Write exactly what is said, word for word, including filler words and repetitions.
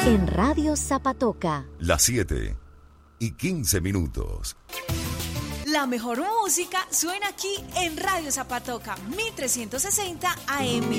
En Radio Zapatoca. Las siete y quince minutos. La mejor música suena aquí en Radio Zapatoca, mil trescientos sesenta A M.